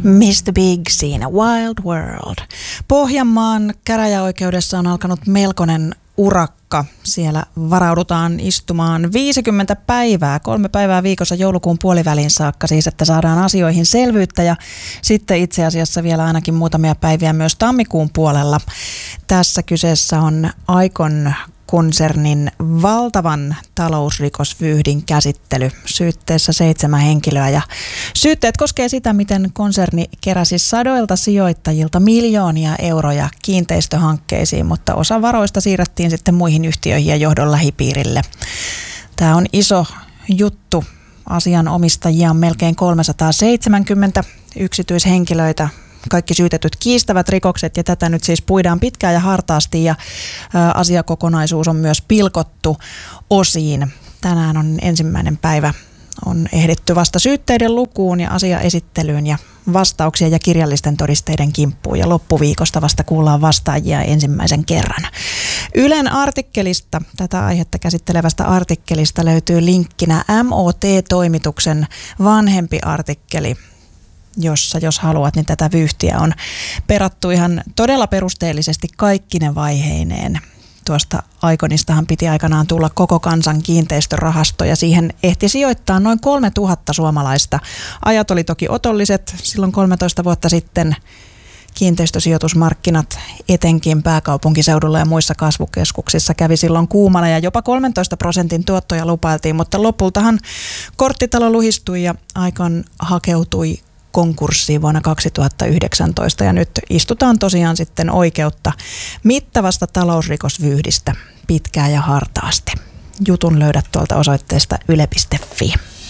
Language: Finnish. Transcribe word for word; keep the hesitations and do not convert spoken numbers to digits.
mister Biggs in a Wild World. Pohjanmaan käräjäoikeudessa on alkanut melkoinen urakka. Siellä varaudutaan istumaan viisikymmentä päivää, kolme päivää viikossa joulukuun puoliväliin saakka siis, että saadaan asioihin selvyyttä ja sitten itse asiassa vielä ainakin muutamia päiviä myös tammikuun puolella. Tässä kyseessä on Aikon konsernin valtavan talousrikosvyyhdin käsittely. Syytteessä seitsemän henkilöä ja syytteet koskee sitä, miten konserni keräsi sadoilta sijoittajilta miljoonia euroja kiinteistöhankkeisiin, mutta osa varoista siirrettiin sitten muihin yhtiöihin ja johdon lähipiirille. Tämä on iso juttu. Asianomistajia on melkein kolmesataaseitsemänkymmentä yksityishenkilöitä. Kaikki syytetyt kiistävät rikokset ja tätä nyt siis puidaan pitkään ja hartaasti ja ä, asiakokonaisuus on myös pilkottu osiin. Tänään on ensimmäinen päivä. On ehditty vasta syytteiden lukuun ja asiaesittelyyn ja vastauksia ja kirjallisten todisteiden kimppuun ja loppuviikosta vasta kuullaan vastaajia ensimmäisen kerran. Ylen artikkelista, tätä aihetta käsittelevästä artikkelista löytyy linkkinä M O T-toimituksen vanhempi artikkeli, jossa jos haluat, niin tätä vyyhtiä on perattu ihan todella perusteellisesti kaikkine vaiheineen. Tuosta Aikonistahan piti aikanaan tulla koko kansan kiinteistörahasto ja siihen ehti sijoittaa noin kolmetuhatta suomalaista. Ajat oli toki otolliset. Silloin kolmetoista vuotta sitten kiinteistösijoitusmarkkinat etenkin pääkaupunkiseudulla ja muissa kasvukeskuksissa kävi silloin kuumana ja jopa kolmentoista prosentin tuottoja lupailtiin, mutta lopultahan korttitalo luhistui ja Aikon hakeutui konkurssiin vuonna kaksituhattayhdeksäntoista ja nyt istutaan tosiaan sitten oikeutta mittavasta talousrikosvyyhdistä pitkään ja hartaasti. Jutun löydät tuolta osoitteesta yle piste fi.